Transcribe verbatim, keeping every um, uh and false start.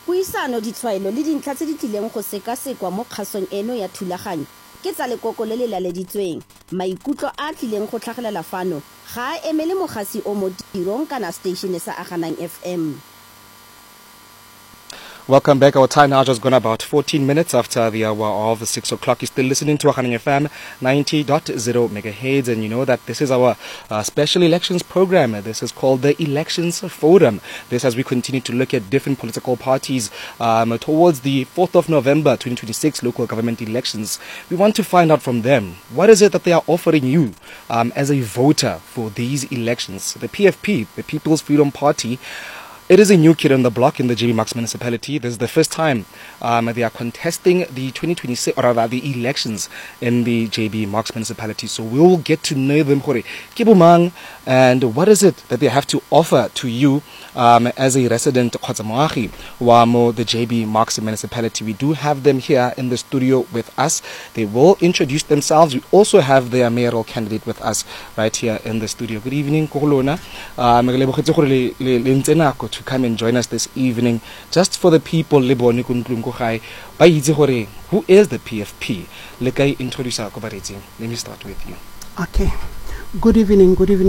Puisano, ditshwaelo le dintlha tse di tlileng go sekasekwa mo kgasong eno ya thulaganyo ke tsa lekoko le le laleditsweng. Maikutlo a tlileng go tlhagelela fano ga a emele mogasi o mo tirong kana station sa Aganang F M. Welcome back. Our time now just gone about fourteen minutes after the hour of six o'clock. You're still listening to Aganang F M ninety point zero megahertz, and you know that this is our uh, special elections program. This is called the Elections Forum. This as we continue to look at different political parties um, towards the fourth of November twenty twenty-six local government elections. We want to find out from them, what is it that they are offering you um, as a voter for these elections? The P F P, the People's Freedom Party, it is a new kid on the block in the J B Marks municipality. This is the first time um, they are contesting the twenty twenty-six, or rather the elections in the J B Marks municipality. So we will get to know them, and what is it that they have to offer to you um, as a resident Khotsamoagi Wamo, the J B Marks municipality. We do have them here in the studio with us. They will introduce themselves. We also have their mayoral candidate with us right here in the studio. Good evening, Koholona. Um, to come and join us this evening, just for the people who is the P F P. Let me start with you. Okay. Good evening. Good evening.